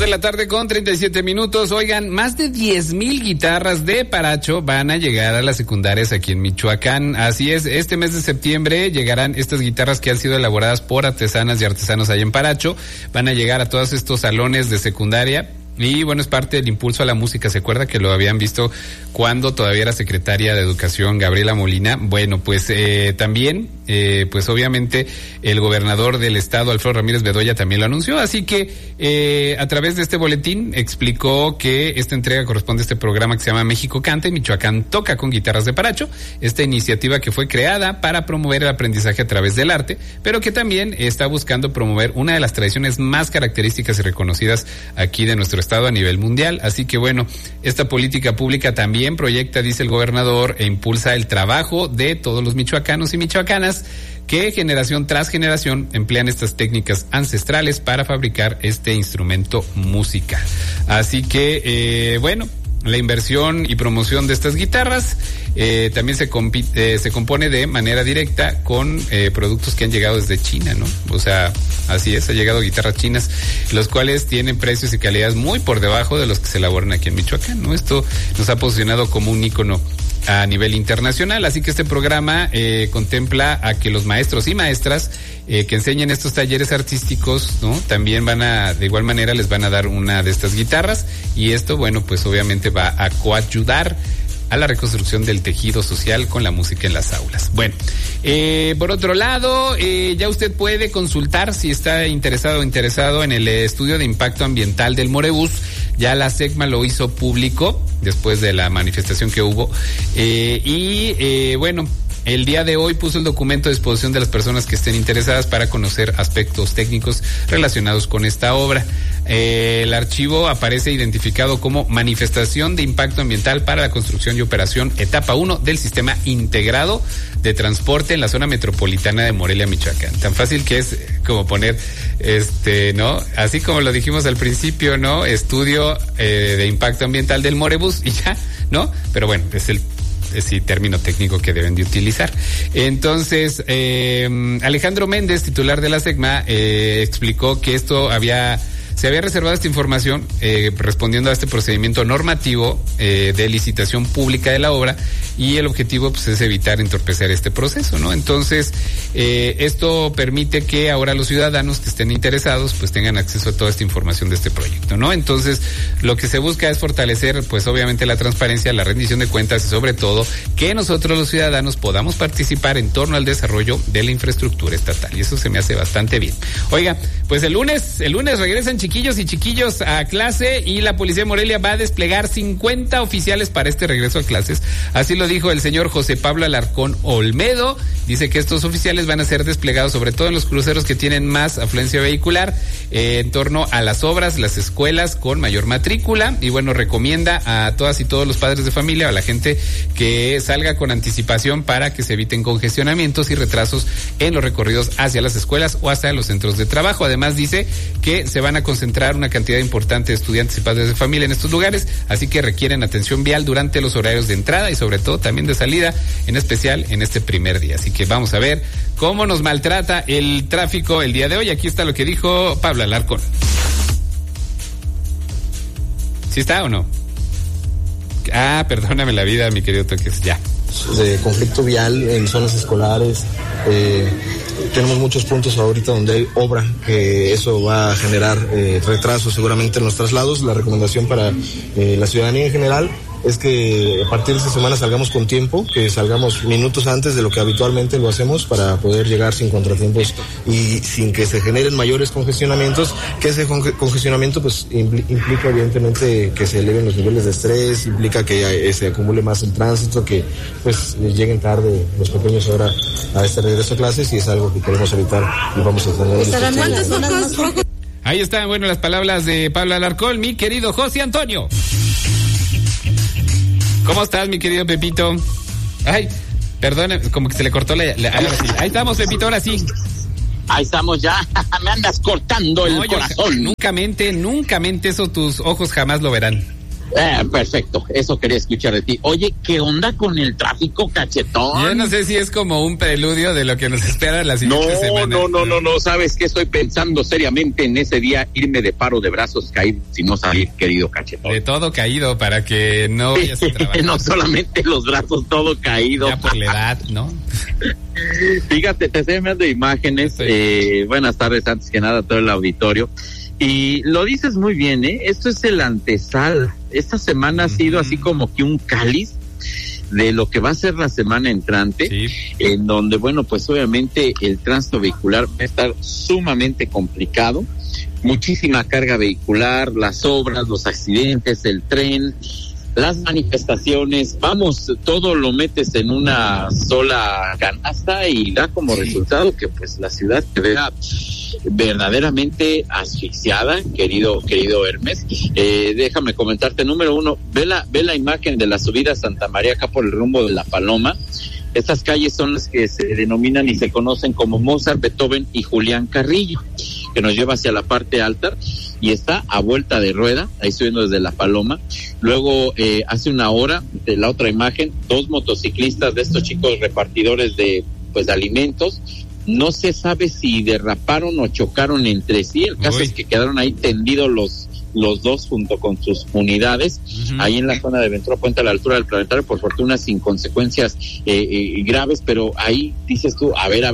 2:37 p.m. Oigan, más de 10,000 guitarras de Paracho van a llegar a las secundarias aquí en Michoacán. Así es, este mes de septiembre llegarán estas guitarras que han sido elaboradas por artesanas y artesanos allá en Paracho. Van a llegar a todos estos salones de secundaria. Y bueno, es parte del impulso a la música. ¿Se acuerda que lo habían visto cuando todavía era secretaria de Educación Gabriela Molina? Bueno, pues también, pues obviamente el gobernador del estado, Alfredo Ramírez Bedoya, también lo anunció. Así que a través de este boletín explicó que esta entrega corresponde a este programa que se llama México Canta y Michoacán Toca con guitarras de Paracho. Esta iniciativa que fue creada para promover el aprendizaje a través del arte, pero que también está buscando promover una de las tradiciones más características y reconocidas aquí de nuestro estado a nivel mundial. Así que bueno, esta política pública también proyecta, dice el gobernador, e impulsa el trabajo de todos los michoacanos y michoacanas que generación tras generación emplean estas técnicas ancestrales para fabricar este instrumento musical. Así que bueno, la inversión y promoción de estas guitarras también se compone de manera directa con productos que han llegado desde China, ¿no? O sea, así es, ha llegado guitarras chinas, los cuales tienen precios y calidades muy por debajo de los que se elaboran aquí en Michoacán, ¿no? Esto nos ha posicionado como un ícono a nivel internacional, así que este programa contempla a que los maestros y maestras que enseñen estos talleres artísticos, ¿no? También de igual manera les van a dar una de estas guitarras, y esto, bueno, pues obviamente va a coayudar a la reconstrucción del tejido social con la música en las aulas. Bueno, por otro lado, ya usted puede consultar si está interesado o interesado en el estudio de impacto ambiental del Morebús. Ya la SECMA lo hizo público después de la manifestación que hubo. Bueno, el día de hoy puso el documento a disposición de las personas que estén interesadas para conocer aspectos técnicos relacionados con esta obra. El archivo aparece identificado como Manifestación de Impacto Ambiental para la Construcción y Operación Etapa 1 del Sistema Integrado de Transporte en la Zona Metropolitana de Morelia, Michoacán. Tan fácil que es como poner, ¿no? Así como lo dijimos al principio, ¿no? Estudio de Impacto Ambiental del Morebús y ya, ¿no? Pero bueno, es el término técnico que deben de utilizar. Entonces, Alejandro Méndez, titular de la SECMA, explicó que se había reservado esta información respondiendo a este procedimiento normativo de licitación pública de la obra, y el objetivo pues es evitar entorpecer este proceso, ¿no? Entonces, esto permite que ahora los ciudadanos que estén interesados pues tengan acceso a toda esta información de este proyecto, ¿no? Entonces, lo que se busca es fortalecer pues obviamente la transparencia, la rendición de cuentas y sobre todo que nosotros los ciudadanos podamos participar en torno al desarrollo de la infraestructura estatal, y eso se me hace bastante bien. Oiga, pues el lunes regresan chiquillos y chiquillos a clase, y la Policía de Morelia va a desplegar 50 oficiales para este regreso a clases. Así lo dijo el señor José Pablo Alarcón Olmedo. Dice que estos oficiales van a ser desplegados sobre todo en los cruceros que tienen más afluencia vehicular, en torno a las obras, las escuelas con mayor matrícula, y bueno, recomienda a todas y todos los padres de familia, a la gente, que salga con anticipación para que se eviten congestionamientos y retrasos en los recorridos hacia las escuelas o hacia los centros de trabajo. Además, dice que se van a concentrar una cantidad importante de estudiantes y padres de familia en estos lugares, así que requieren atención vial durante los horarios de entrada y sobre todo también de salida, en especial en este primer día. Así que vamos a ver cómo nos maltrata el tráfico el día de hoy. Aquí está lo que dijo Pablo Alarcón. ¿Sí está o no? Perdóname la vida, mi querido Toques, ya. De conflicto vial en zonas escolares, tenemos muchos puntos ahorita donde hay obra, que eso va a generar retrasos seguramente en los traslados. La recomendación para la ciudadanía en general es que a partir de esta semana salgamos con tiempo, que salgamos minutos antes de lo que habitualmente lo hacemos para poder llegar sin contratiempos y sin que se generen mayores congestionamientos, que ese congestionamiento pues implica evidentemente que se eleven los niveles de estrés, implica que se acumule más el tránsito, que pues lleguen tarde los pequeños ahora a este regreso a clases, y es algo que queremos evitar y vamos a tener. Ahí están, bueno, las palabras de Pablo Alarcón, mi querido José Antonio. ¿Cómo estás, mi querido Pepito? Ay, perdona, como que se le cortó ahora sí. Ahí estamos, Pepito, ahora sí. Ahí estamos ya. Me andas cortando el corazón. Nunca mente, eso tus ojos jamás lo verán. Perfecto, eso quería escuchar de ti. Oye, ¿qué onda con el tráfico, cachetón? Yo no sé si es como un preludio de lo que nos espera la siguiente semana. No, ¿sabes qué? Estoy pensando seriamente en ese día irme de paro de brazos caídos y no salir, querido cachetón. De todo caído para que no vayas a trabajar. No solamente los brazos, todo caído. Ya por la edad, ¿no? Fíjate, te estoy enviando imágenes. Sí. Buenas tardes, antes que nada, a todo el auditorio. Y lo dices muy bien, ¿eh? Esto es el antesala. Esta semana ha sido así como que un cáliz de lo que va a ser la semana entrante, sí, en donde, bueno, pues obviamente el tránsito vehicular va a estar sumamente complicado, muchísima carga vehicular, las obras, los accidentes, el tren, las manifestaciones, vamos, todo lo metes en una sola canasta y da como resultado que pues la ciudad se vea verdaderamente asfixiada, querido Hermes. Déjame comentarte, número uno, ve la imagen de la subida a Santa María acá por el rumbo de La Paloma. Estas calles son las que se denominan y se conocen como Mozart, Beethoven y Julián Carrillo, que nos lleva hacia la parte alta y está a vuelta de rueda, ahí subiendo desde La Paloma. Luego, hace una hora, de la otra imagen, 2 motociclistas de estos chicos repartidores de alimentos. No se sabe si derraparon o chocaron entre sí. El caso es que quedaron ahí tendidos los dos junto con sus unidades, ahí en la zona de Ventura Puente a la altura del Planetario, por fortuna sin consecuencias graves, pero ahí dices tú, a ver,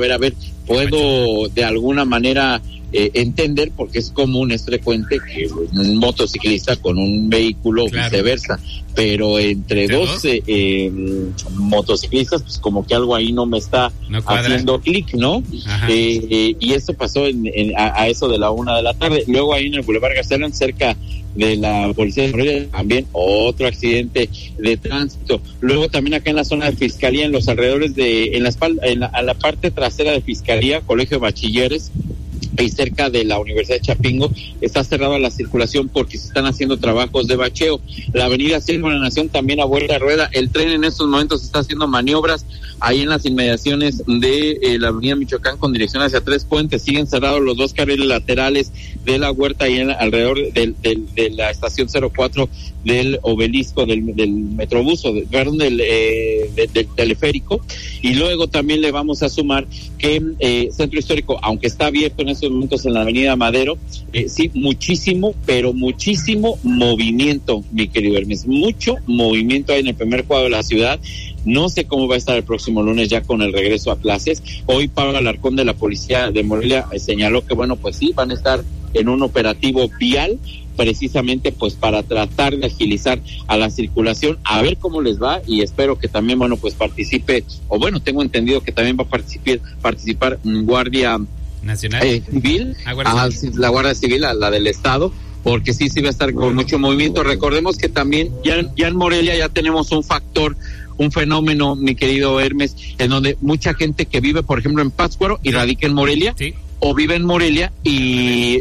puedo de alguna manera entender, porque es común, es frecuente que un motociclista con un vehículo, claro, viceversa, pero entre dos motociclistas, pues como que algo ahí no me está haciendo clic, ¿no? Y esto pasó a eso de la 1 de la tarde. Luego ahí en el Boulevard Gastelum, cerca de la policía de Morelia, también otro accidente de tránsito. Luego también acá en la zona de Fiscalía, en los alrededores a la parte trasera de Fiscalía, Colegio de Bachilleres, y cerca de la Universidad de Chapingo, está cerrada la circulación porque se están haciendo trabajos de bacheo. La avenida Sierra de la Nación también a vuelta de rueda. El tren en estos momentos está haciendo maniobras ahí en las inmediaciones de la avenida Michoacán con dirección hacia Tres Puentes. Siguen cerrados los 2 carriles laterales de la Huerta y alrededor de la estación 04 del obelisco del Metrobús, del teleférico. Y luego también le vamos a sumar que Centro Histórico, aunque está abierto en estos momentos en la avenida Madero, sí, muchísimo movimiento, mi querido Hermes, mucho movimiento hay en el primer cuadro de la ciudad. No sé cómo va a estar el próximo lunes ya con el regreso a clases. Hoy Pablo Alarcón de la Policía de Morelia señaló que, bueno, pues sí, van a estar en un operativo vial, precisamente pues para tratar de agilizar a la circulación, a ver cómo les va, y espero que también, bueno, pues participe, o bueno, tengo entendido que también va a participar Guardia Nacional Civil, la Guardia Civil, la del Estado, porque sí va a estar con mucho movimiento. Recordemos que también ya en Morelia ya tenemos un fenómeno, mi querido Hermes, en donde mucha gente que vive, por ejemplo, en Pátzcuaro y radica en Morelia, sí, o vive en Morelia y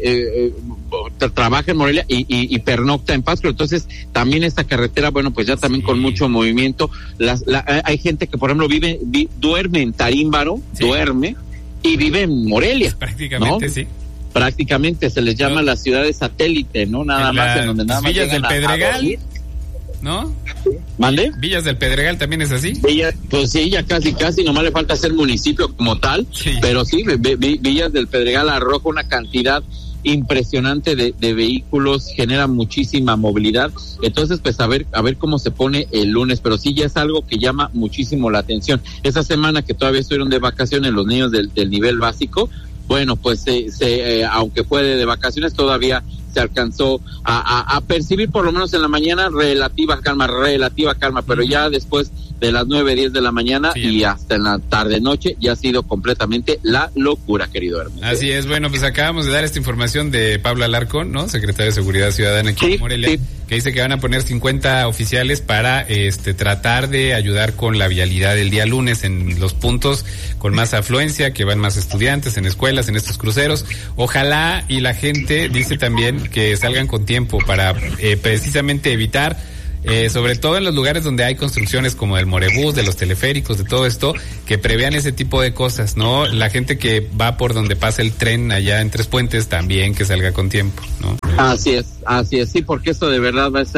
trabaja en Morelia y pernocta en Pátzcuaro. Entonces también esta carretera, bueno, pues ya también con mucho movimiento. Hay gente que, por ejemplo, duerme en Tarímbaro, sí, duerme y vive en Morelia, prácticamente, ¿no? Sí, prácticamente se les llama las ciudades satélite, ¿no? Nada más, en donde nada más Villas del Pedregal, ¿no? ¿Mande? Villas del Pedregal también es así. Pues sí, ya casi, nomás le falta ser municipio como tal, sí, pero sí, Villas del Pedregal arroja una cantidad impresionante de vehículos, genera muchísima movilidad. Entonces, pues a ver cómo se pone el lunes, pero sí ya es algo que llama muchísimo la atención. Esa semana que todavía estuvieron de vacaciones los niños del nivel básico, bueno, pues aunque fue de vacaciones, todavía se alcanzó a percibir, por lo menos en la mañana, relativa calma, pero ya después de las 9:10 de la mañana, sí, y hasta en la tarde-noche ya ha sido completamente la locura, querido Hermes. Así es. Bueno, pues acabamos de dar esta información de Pablo Alarcón, ¿no? Secretario de Seguridad Ciudadana aquí en Morelia, sí, que dice que van a poner 50 oficiales para tratar de ayudar con la vialidad el día lunes en los puntos con más afluencia, que van más estudiantes en escuelas, en estos cruceros. Ojalá, y la gente dice también que salgan con tiempo para precisamente evitar, sobre todo en los lugares donde hay construcciones como el Morebús, de los teleféricos, de todo esto, que prevean ese tipo de cosas, ¿no? La gente que va por donde pasa el tren allá en Tres Puentes también que salga con tiempo, ¿no? Así es, sí, porque esto de verdad va a ser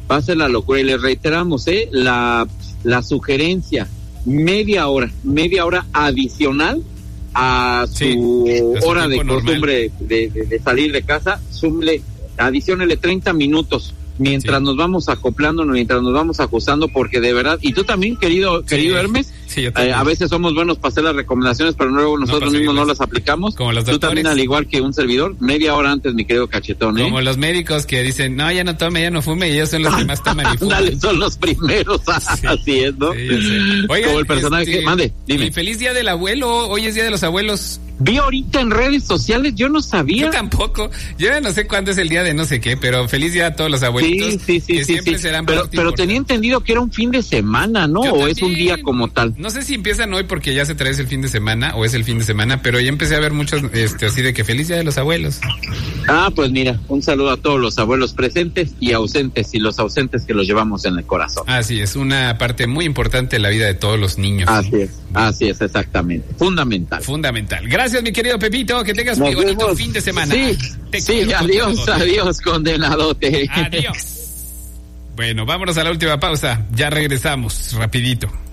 va a ser la locura. Y les reiteramos, la sugerencia, media hora adicional a su hora de costumbre de salir de casa, adiciónele 30 minutos mientras nos vamos acoplando, mientras nos vamos ajustando, porque de verdad, y tú también, querido Hermes, a veces somos buenos para hacer las recomendaciones, pero luego nosotros mismos no las aplicamos. Como los doctores. Tú también, al igual que un servidor, media hora antes, mi querido Cachetón. Como los médicos que dicen, no, ya no tome, ya no fume, y ellos son los que más toman y fuman. Dale, son los primeros, así es, ¿no? Sí, oigan, como el personaje mande, dime. Y feliz día del abuelo, hoy es día de los abuelos. Vi ahorita en redes sociales, yo no sabía. Yo tampoco, yo ya no sé cuándo es el día de no sé qué, pero feliz día a todos los abuelitos. Sí, siempre serán pero tenía entendido que era un fin de semana, ¿no? O es un día como tal. No sé si empiezan hoy porque ya se trae el fin de semana o es el fin de semana, pero ya empecé a ver muchos así de que feliz día de los abuelos. Pues mira, un saludo a todos los abuelos presentes y ausentes, y los ausentes que los llevamos en el corazón. Así es, una parte muy importante de la vida de todos los niños. Así es, exactamente. Fundamental. Gracias, mi querido Pepito, que tengas muy bonito fin de semana. Sí, adiós, condenadote. Adiós. Bueno, vámonos a la última pausa, ya regresamos, rapidito.